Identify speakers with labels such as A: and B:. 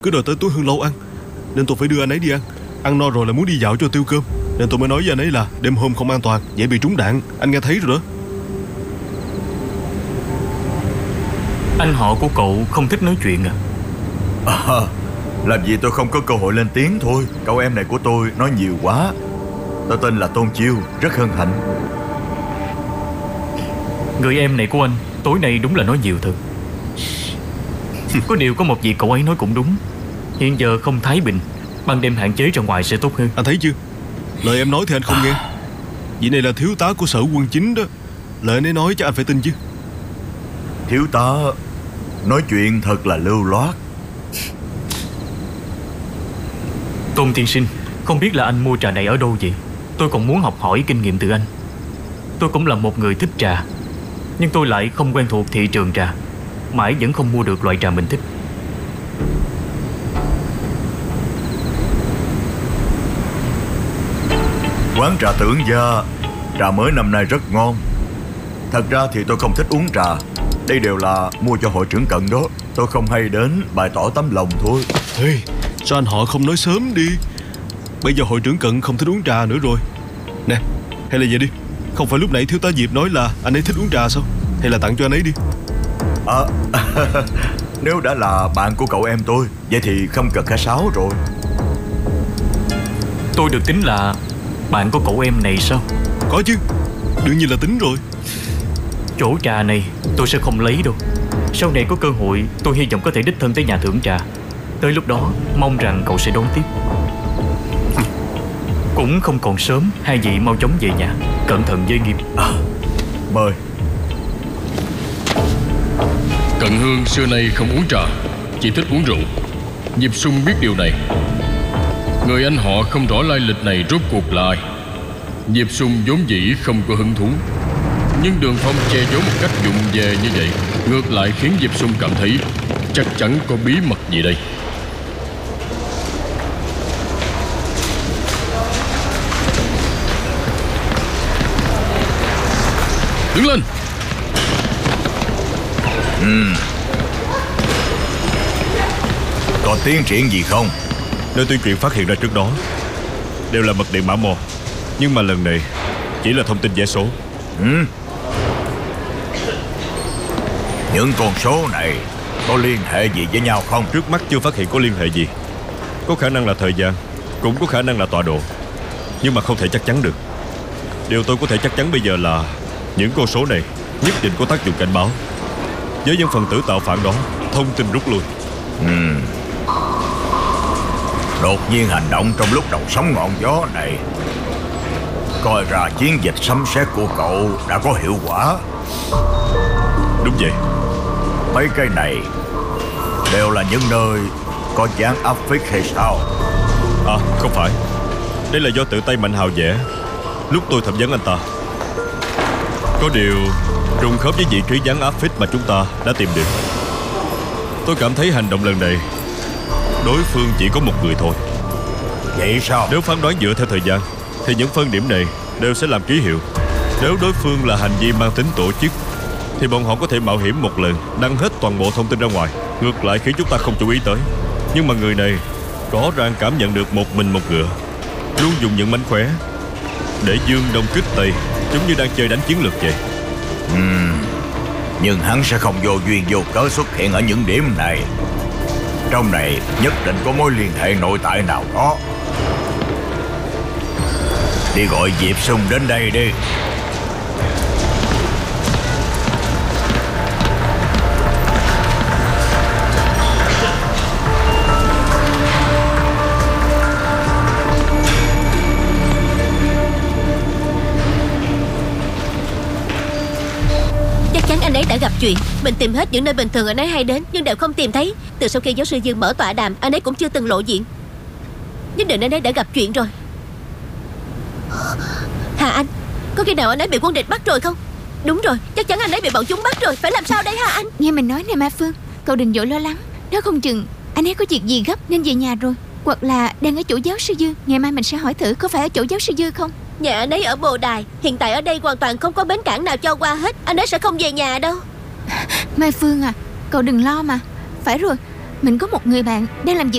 A: cứ đòi tới túi hương lâu ăn, nên tôi phải đưa anh ấy đi ăn. Ăn no rồi là muốn đi dạo cho tiêu cơm, nên tôi mới nói với anh ấy là đêm hôm không an toàn, dễ bị trúng đạn. Anh nghe thấy rồi đó.
B: Anh họ của cậu không thích nói chuyện à?
C: Làm gì tôi không có cơ hội lên tiếng thôi. Cậu em này của tôi nói nhiều quá. Tôi tên là Tôn Chiêu, rất hân hạnh.
B: Người em này của anh tối nay đúng là nói nhiều thật. Có điều có một việc cậu ấy nói cũng đúng. Hiện giờ không thái bình, ban đêm hạn chế ra ngoài sẽ tốt hơn.
A: Anh thấy chưa, lời em nói thì anh không nghe. Vị này là thiếu tá của sở quân chính đó, lời anh ấy nói chắc anh phải tin chứ.
C: Thiếu tá nói chuyện thật là lưu loát.
B: Tôn tiên sinh, không biết là anh mua trà này ở đâu vậy? Tôi còn muốn học hỏi kinh nghiệm từ anh. Tôi cũng là một người thích trà, nhưng tôi lại không quen thuộc thị trường trà, mãi vẫn không mua được loại trà mình thích.
C: Quán trà Tưởng Gia, trà mới năm nay rất ngon. Thật ra thì tôi không thích uống trà. Đây đều là mua cho hội trưởng Cận đó. Tôi không hay đến, bày tỏ tấm lòng thôi.
A: Ê, sao anh họ không nói sớm đi? Bây giờ hội trưởng Cận không thích uống trà nữa rồi. Nè, hay là vậy đi, không phải lúc nãy thiếu tá Diệp nói là anh ấy thích uống trà sao? Hay là tặng cho anh ấy đi.
C: Nếu đã là bạn của cậu em tôi, vậy thì không cần khách sáo rồi.
B: Tôi được tính là bạn của cậu em này sao?
A: Có chứ, đương nhiên là tính rồi.
B: Chỗ trà này tôi sẽ không lấy đâu. Sau này có cơ hội, tôi hy vọng có thể đích thân tới nhà thưởng trà. Tới lúc đó mong rằng cậu sẽ đón tiếp. Cũng không còn sớm, hai vị mau chóng về nhà. Cẩn thận với Nghiêm.
C: Mời.
D: Cận Hương xưa nay không uống trà, chỉ thích uống rượu. Diệp Sung biết điều này. Người anh họ không rõ lai lịch này rốt cuộc là ai. Diệp Sung vốn dĩ không có hứng thú, nhưng Đường Phong che giấu một cách vụng về như vậy, ngược lại khiến Diệp Sung cảm thấy chắc chắn có bí mật gì đây. Đứng lên.
C: Có tiến triển gì không?
A: Nơi tuyên truyền phát hiện ra trước đó đều là mật điện mã mò, nhưng mà lần này chỉ là thông tin giả số.
C: Những con số này có liên hệ gì với nhau không?
A: Trước mắt chưa phát hiện có liên hệ gì. Có khả năng là thời gian, cũng có khả năng là tọa độ, nhưng mà không thể chắc chắn được. Điều tôi có thể chắc chắn bây giờ là những con số này nhất định có tác dụng cảnh báo. Với những phần tử tạo phản đó, thông tin rút lui.
C: Đột nhiên hành động trong lúc đầu sóng ngọn gió này, coi ra chiến dịch sấm sét của cậu đã có hiệu quả.
A: Đúng vậy.
C: Mấy cái này đều là những nơi có dáng áp phích hay sao?
A: À, không phải. Đây là do tự tay Mạnh Hào vẽ lúc tôi thẩm vấn anh ta. Có điều trùng khớp với vị trí dáng áp phích mà chúng ta đã tìm được. Tôi cảm thấy hành động lần này đối phương chỉ có một người thôi.
C: Vậy sao?
A: Nếu phán đoán dựa theo thời gian thì những phân điểm này đều sẽ làm ký hiệu. Nếu đối phương là hành vi mang tính tổ chức thì bọn họ có thể mạo hiểm một lần, đăng hết toàn bộ thông tin ra ngoài, ngược lại khiến chúng ta không chú ý tới. Nhưng mà người này rõ ràng cảm nhận được một mình một ngựa, luôn dùng những mánh khóe để dương đông kích tây, giống như đang chơi đánh chiến lược vậy.
C: Nhưng hắn sẽ không vô duyên vô cớ xuất hiện ở những điểm này. Trong này nhất định có mối liên hệ nội tại nào đó. Đi gọi Diệp Sung đến đây đi.
E: Chắc chắn anh ấy đã gặp chuyện. Mình tìm hết những nơi bình thường anh ấy hay đến, nhưng đều không tìm thấy. Từ sau khi giáo sư Dương mở tọa đàm, anh ấy cũng chưa từng lộ diện. Nhất định anh ấy đã gặp chuyện rồi. Hà Anh, có khi nào anh ấy bị quân địch bắt rồi không? Đúng rồi, chắc chắn anh ấy bị bọn chúng bắt rồi. Phải làm sao đây Hà Anh?
F: Nghe mình nói nè Mai Phương, cậu đừng vội lo lắng. Nói không chừng anh ấy có việc gì gấp nên về nhà rồi, hoặc là đang ở chỗ giáo sư Dư. Ngày mai mình sẽ hỏi thử có phải ở chỗ giáo sư Dư không.
E: Nhà anh ấy ở Bồ Đài. Hiện tại ở đây hoàn toàn không có bến cảng nào cho qua hết. Anh ấy sẽ không về nhà đâu.
F: Mai Phương à, cậu đừng lo mà. Phải rồi, mình có một người bạn đang làm việc